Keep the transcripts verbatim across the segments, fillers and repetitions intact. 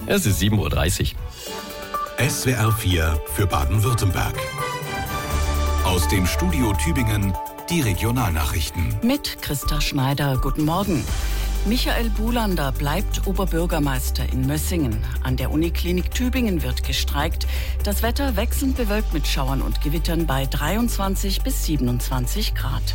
Es ist sieben Uhr dreißig. S W R vier für Baden-Württemberg. Aus dem Studio Tübingen die Regionalnachrichten. Mit Christa Schneider, guten Morgen. Michael Bulander bleibt Oberbürgermeister in Mössingen. An der Uniklinik Tübingen wird gestreikt. Das Wetter wechselnd bewölkt mit Schauern und Gewittern bei dreiundzwanzig bis siebenundzwanzig Grad.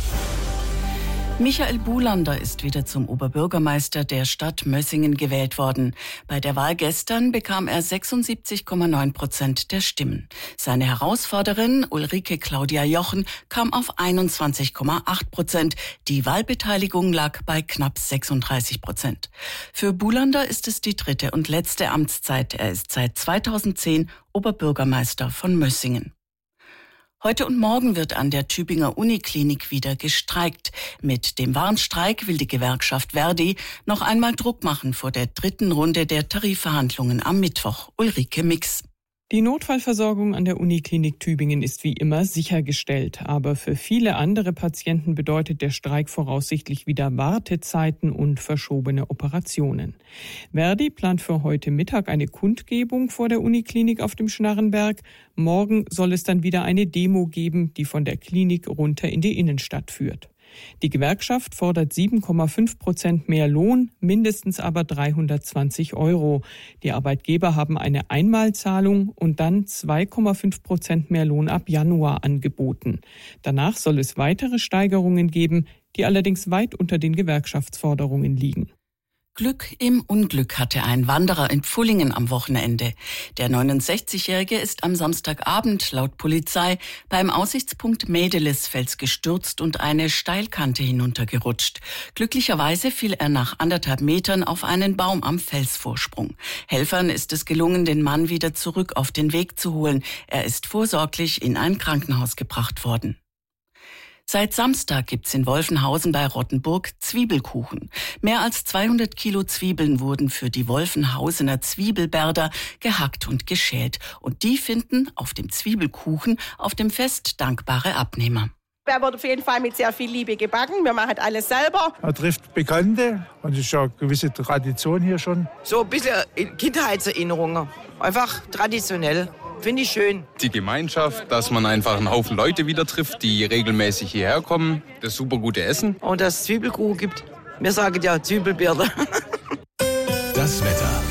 Michael Bulander ist wieder zum Oberbürgermeister der Stadt Mössingen gewählt worden. Bei der Wahl gestern bekam er sechsundsiebzig Komma neun Prozent der Stimmen. Seine Herausforderin Ulrike Claudia Jochen kam auf einundzwanzig Komma acht Prozent. Die Wahlbeteiligung lag bei knapp sechsunddreißig Prozent. Für Bulander ist es die dritte und letzte Amtszeit. Er ist seit zweitausendzehn Oberbürgermeister von Mössingen. Heute und morgen wird an der Tübinger Uniklinik wieder gestreikt. Mit dem Warnstreik will die Gewerkschaft Verdi noch einmal Druck machen vor der dritten Runde der Tarifverhandlungen am Mittwoch. Ulrike Mix. Die Notfallversorgung an der Uniklinik Tübingen ist wie immer sichergestellt. Aber für viele andere Patienten bedeutet der Streik voraussichtlich wieder Wartezeiten und verschobene Operationen. Verdi plant für heute Mittag eine Kundgebung vor der Uniklinik auf dem Schnarrenberg. Morgen soll es dann wieder eine Demo geben, die von der Klinik runter in die Innenstadt führt. Die Gewerkschaft fordert sieben Komma fünf Prozent mehr Lohn, mindestens aber dreihundertzwanzig Euro. Die Arbeitgeber haben eine Einmalzahlung und dann zwei Komma fünf Prozent mehr Lohn ab Januar angeboten. Danach soll es weitere Steigerungen geben, die allerdings weit unter den Gewerkschaftsforderungen liegen. Glück im Unglück hatte ein Wanderer in Pfullingen am Wochenende. Der neunundsechzigjährige ist am Samstagabend laut Polizei beim Aussichtspunkt Mädelisfels gestürzt und eine Steilkante hinuntergerutscht. Glücklicherweise fiel er nach anderthalb Metern auf einen Baum am Felsvorsprung. Helfern ist es gelungen, den Mann wieder zurück auf den Weg zu holen. Er ist vorsorglich in ein Krankenhaus gebracht worden. Seit Samstag gibt's in Wolfenhausen bei Rottenburg Zwiebelkuchen. Mehr als zweihundert Kilo Zwiebeln wurden für die Wolfenhausener Zwiebelberder gehackt und geschält. Und die finden auf dem Zwiebelkuchen auf dem Fest dankbare Abnehmer. Der wird auf jeden Fall mit sehr viel Liebe gebacken. Wir machen alles selber. Man trifft Bekannte und es ist ja eine gewisse Tradition hier schon. So ein bisschen Kindheitserinnerungen. Einfach traditionell. Finde ich schön. Die Gemeinschaft, dass man einfach einen Haufen Leute wieder trifft, die regelmäßig hierher kommen. Das super gute Essen. Und dass es Zwiebelkuchen gibt. Wir sagen ja Zwiebelbirne. Das Wetter.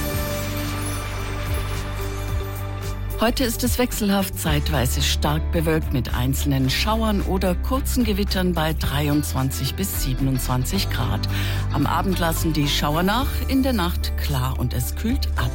Heute ist es wechselhaft, zeitweise stark bewölkt mit einzelnen Schauern oder kurzen Gewittern bei dreiundzwanzig bis siebenundzwanzig Grad. Am Abend lassen die Schauer nach, in der Nacht klar und es kühlt ab.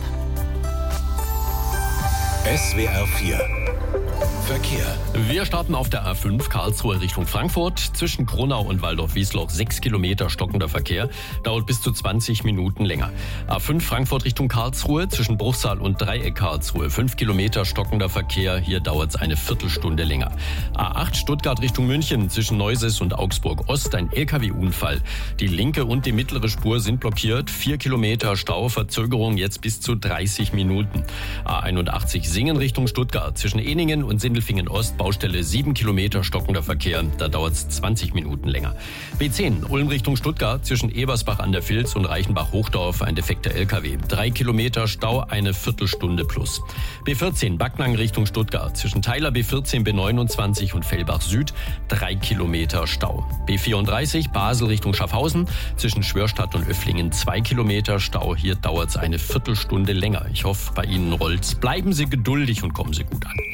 S W R vier Verkehr. Wir starten auf der A fünf Karlsruhe Richtung Frankfurt. Zwischen Kronau und Waldorf-Wiesloch sechs Kilometer stockender Verkehr. Dauert bis zu zwanzig Minuten länger. A fünf Frankfurt Richtung Karlsruhe. Zwischen Bruchsal und Dreieck Karlsruhe fünf Kilometer stockender Verkehr. Hier dauert es eine Viertelstunde länger. A acht Stuttgart Richtung München. Zwischen Neuses und Augsburg Ost ein L K W-Unfall. Die linke und die mittlere Spur sind blockiert. Vier Kilometer Stau, Verzögerung jetzt bis zu dreißig Minuten. A einundachtzig Singen Richtung Stuttgart. Zwischen Eningen und Sindelfingen Ost, Baustelle sieben Kilometer stockender Verkehr, da dauert es zwanzig Minuten länger. B zehn Ulm Richtung Stuttgart, zwischen Ebersbach an der Vils und Reichenbach-Hochdorf ein defekter L K W. Drei Kilometer Stau, eine Viertelstunde plus. B vierzehn Backnang Richtung Stuttgart, zwischen Theiler B vierzehn B neunundzwanzig und Fellbach Süd, drei Kilometer Stau. B vierunddreißig Basel Richtung Schaffhausen, zwischen Schwörstadt und Öfflingen zwei Kilometer Stau, hier dauert es eine Viertelstunde länger. Ich hoffe, bei Ihnen rollt's. Bleiben Sie geduldig und kommen Sie gut an.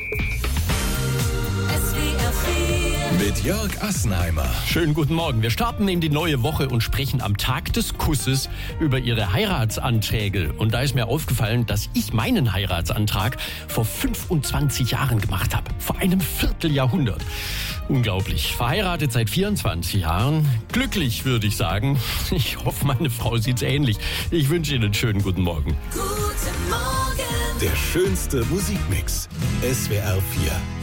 Mit Jörg Assenheimer. Schönen guten Morgen. Wir starten in die neue Woche und sprechen am Tag des Kusses über Ihre Heiratsanträge. Und da ist mir aufgefallen, dass ich meinen Heiratsantrag vor fünfundzwanzig Jahren gemacht habe. Vor einem Vierteljahrhundert. Unglaublich. Verheiratet seit vierundzwanzig Jahren. Glücklich, würde ich sagen. Ich hoffe, meine Frau sieht's ähnlich. Ich wünsche Ihnen einen schönen guten Morgen. Guten Morgen. Der schönste Musikmix. S W R vier.